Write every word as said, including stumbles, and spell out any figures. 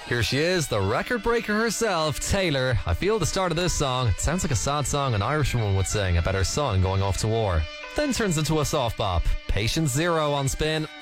Here she is, the record breaker herself, Taylor. I feel the start of this song, it sounds like a sad song an Irishwoman would sing about her son going off to war. Then turns into a soft bop. Patient Zero on Spin.